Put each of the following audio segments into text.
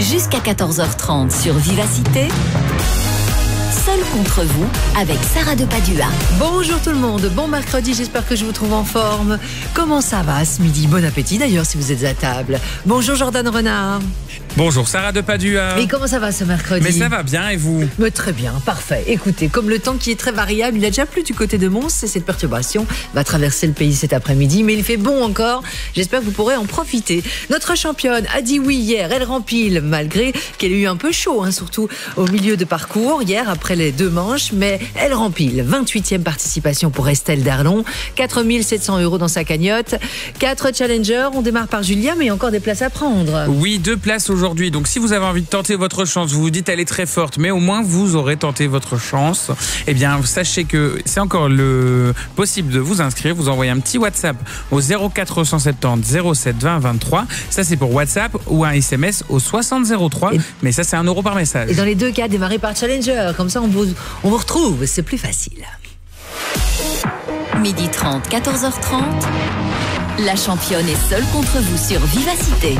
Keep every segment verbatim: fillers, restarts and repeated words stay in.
Jusqu'à quatorze heures trente sur Vivacité. Seul contre vous, avec Sarah de Padua. Bonjour tout le monde, bon mercredi, j'espère que je vous trouve en forme. Comment ça va ce midi? Bon appétit d'ailleurs si vous êtes à table. Bonjour Jordan Renard. Bonjour Sarah de Padua. Et comment ça va ce mercredi? Mais ça va bien et vous? Mais très bien, parfait. Écoutez, comme le temps qui est très variable, il a déjà plu du côté de Mons et cette perturbation va traverser le pays cet après-midi, mais il fait bon encore. J'espère que vous pourrez en profiter. Notre championne a dit oui hier, elle rempile malgré qu'elle ait eu un peu chaud, hein, surtout au milieu de parcours hier après les deux manches, mais elle rempile. vingt-huitième participation pour Estelle Darlon, quatre mille sept cents euros dans sa cagnotte. Quatre challengers, on démarre par Julia, mais il y a encore des places à prendre. Oui, deux places aujourd'hui. Donc si vous avez envie de tenter votre chance, vous vous dites elle est très forte, mais au moins vous aurez tenté votre chance. Eh bien, sachez que c'est encore le possible de vous inscrire. Vous envoyez un petit WhatsApp au zéro quatre cent soixante-dix zéro sept vingt vingt-trois. Ça, c'est pour WhatsApp, ou un S M S au soixante zéro trois. Et mais ça, c'est un euro par message. Et dans les deux cas, démarrez par challenger. Comme ça, on vous, on vous retrouve. C'est plus facile. midi trente, quatorze heures trente. La championne est seule contre vous sur Vivacité.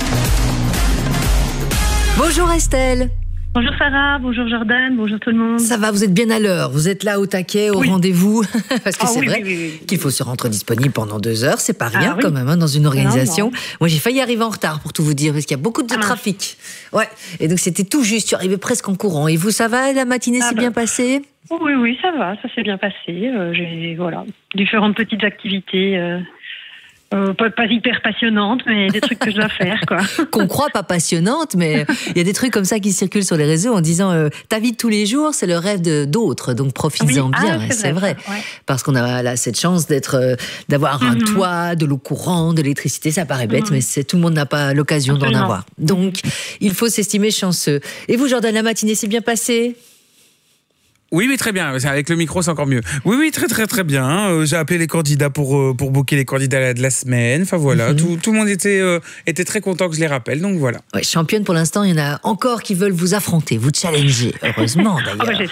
Bonjour Estelle. Bonjour Sarah, bonjour Jordan, bonjour tout le monde. Ça va, vous êtes bien à l'heure, vous êtes là au taquet, au oui. rendez-vous. Parce que oh, c'est oui, vrai oui, oui, oui. qu'il faut se rendre disponible pendant deux heures, c'est pas rien ah, oui. quand même hein, dans une organisation. Non, non. Moi j'ai failli arriver en retard pour tout vous dire, parce qu'il y a beaucoup de ah, trafic. Ouais, et donc c'était tout juste, je suis arrivée presque en courant. Et vous, ça va, la matinée ah, s'est bah. bien passée? Oui, oui, ça va, ça s'est bien passé. Euh, j'ai voilà, différentes petites activités. Euh... Euh, pas, pas hyper passionnante, mais des trucs que je dois faire, quoi. Qu'on croit pas passionnante, mais il y a des trucs comme ça qui circulent sur les réseaux en disant euh, ta vie de tous les jours, c'est le rêve de, d'autres, donc profites-en oui. bien. Ah, c'est, c'est vrai, vrai ouais. Parce qu'on a là cette chance d'être, euh, d'avoir mm-hmm. un toit, de l'eau courante, de l'électricité. Ça paraît bête, mm-hmm. mais c'est, tout le monde n'a pas l'occasion Absolument. d'en avoir. Donc, il faut s'estimer chanceux. Et vous, Jordan, la matinée s'est bien passée? Oui, oui, très bien. Avec le micro, c'est encore mieux. Oui, oui, très, très, très bien. Euh, j'ai appelé les candidats pour, euh, pour booker les candidats de la semaine. Enfin, voilà. Mm-hmm. Tout, tout le monde était, euh, était très content que je les rappelle. Donc, voilà. Ouais, championne, pour l'instant, il y en a encore qui veulent vous affronter, vous challenger. Heureusement, d'ailleurs. Ah bah,